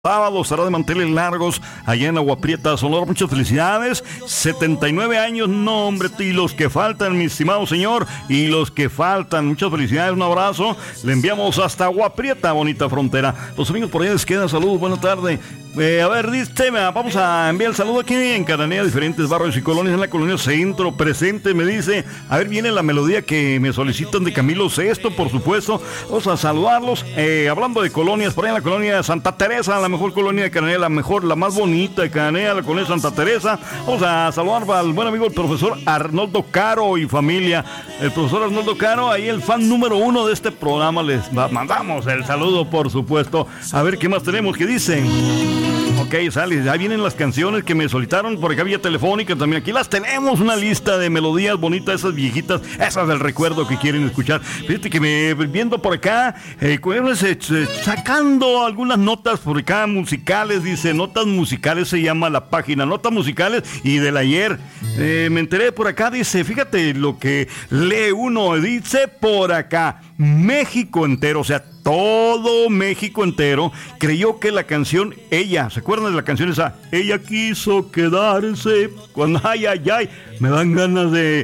Sábado estará de manteles largos allá en Agua Prieta, Sonora. Muchas felicidades. 79 años, no hombre, y los que faltan, mi estimado señor, y los que faltan, muchas felicidades, un abrazo. Le enviamos hasta Agua Prieta, bonita frontera. Los amigos por allá les quedan saludos, buena tarde. A ver, dice, vamos a enviar el saludo aquí en Cananea, diferentes barrios y colonias, en la colonia Centro, presente, me dice. A ver, viene la melodía que me solicitan de Camilo Sesto, por supuesto. Vamos a saludarlos. Hablando de colonias, por ahí en la colonia Santa Teresa, la mejor colonia de Cananea, la mejor, la más bonita de Cananea, la colonia Santa Teresa. Vamos a saludar al buen amigo, el profesor Arnoldo Caro y familia. El profesor Arnoldo Caro, ahí el fan número 1 de este programa, les mandamos el saludo, por supuesto. A ver, ¿qué más tenemos? ¿Qué dicen? Ok, sale, ya vienen las canciones que me solicitaron por acá vía telefónica también. Aquí las tenemos, una lista de melodías bonitas, esas viejitas, esas del recuerdo que quieren escuchar. Fíjate que me viendo por acá, sacando algunas notas por acá musicales, dice, notas musicales se llama la página, notas musicales, y del ayer me enteré por acá, dice, fíjate lo que lee uno, dice por acá, México entero, o sea, todo México entero creyó que la canción Ella, ¿se acuerdan de la canción esa? Ella quiso quedarse cuando ay, me dan ganas de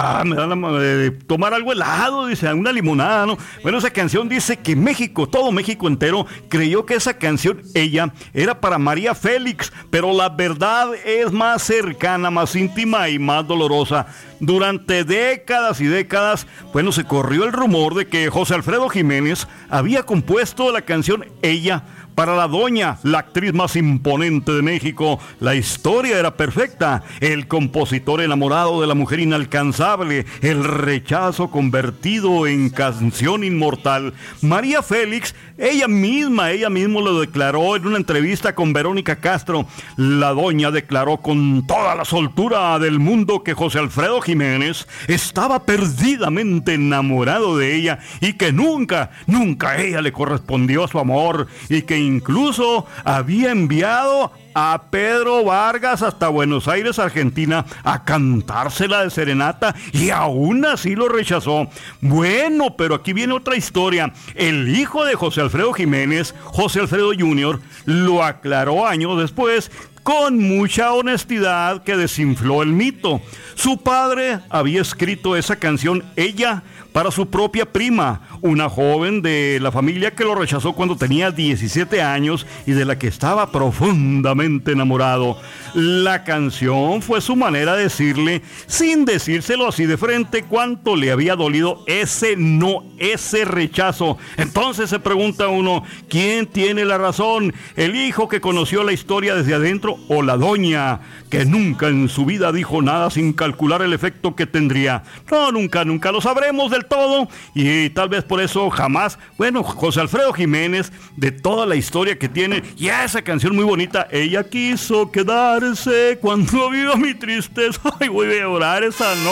tomar algo helado, dice, una limonada, ¿no? Bueno, esa canción dice que México, todo México entero creyó que esa canción Ella era para María Félix, pero la verdad es más cercana, más íntima y más dolorosa. Durante décadas y décadas, bueno, se corrió el rumor de que José Alfredo Jiménez había compuesto la canción Ella para la doña, la actriz más imponente de México. La historia era perfecta. El compositor enamorado de la mujer inalcanzable, el rechazo convertido en canción inmortal. María Félix, ella misma lo declaró en una entrevista con Verónica Castro. La doña declaró con toda la soltura del mundo que José Alfredo Jiménez estaba perdidamente enamorado de ella y que nunca ella le correspondió a su amor, y que incluso había enviado a Pedro Vargas hasta Buenos Aires, Argentina, a cantársela de serenata, y aún así lo rechazó. Bueno, pero aquí viene otra historia. El hijo de José Alfredo Jiménez, José Alfredo Jr., lo aclaró años después con mucha honestidad, que desinfló el mito. Su padre había escrito esa canción Ella para su propia prima, una joven de la familia que lo rechazó cuando tenía 17 años y de la que estaba profundamente enamorado. La canción fue su manera de decirle, sin decírselo así de frente, cuánto le había dolido ese rechazo. Entonces se pregunta uno, ¿quién tiene la razón? ¿El hijo que conoció la historia desde adentro o la doña que nunca en su vida dijo nada sin calcular el efecto que tendría? No, nunca lo sabremos del todo, y tal vez por eso jamás. Bueno, José Alfredo Jiménez, de toda la historia que tiene, y esa canción muy bonita, Ella quiso quedarse cuando vio mi tristeza. Ay, voy a llorar esa noche.